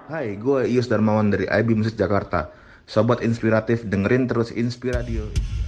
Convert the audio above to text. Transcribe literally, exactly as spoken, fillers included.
Hai, gue Ius Darmawan dari I B Musik Jakarta. Sobat inspiratif, dengerin terus Inspiradio.